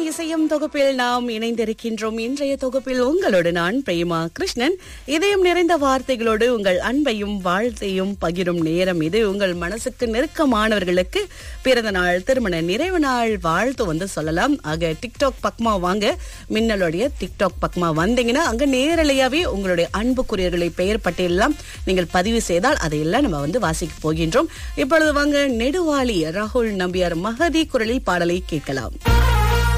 இசையும் தொகுப்பில் நாம் இணைந்திருக்கின்றோம். இன்றைய தொகுப்பில் உங்களோடு நான் பிரேமா கிருஷ்ணன். இதயம் நிறைந்த வார்த்தைகளோடு உங்கள் அன்பையும் வாழ்த்தையும் பகிரும் நேரம் இது. உங்கள் மனசுக்கு நெருக்கமானவர்களுக்கு பிறந்த நாள், திருமண நிறைவு நாள் வாழ்த்து சொல்லலாம். ஆக டிக்டாக் பக்கமா வாங்க. மின்னலுடைய டிக்டாக் பக்கமா வந்தீங்கன்னா அங்க நேரலையாவே உங்களுடைய அன்புக்குரியர்களை பெயர் பட்டியலாம் நீங்கள் பதிவு செய்தால் அதையெல்லாம் நம்ம வாசிக்க போகின்றோம். இப்பொழுது வாங்க, நெடுவாளி ராகுல் நம்பியார் மகதி குரலில் பாடலை கேட்கலாம்.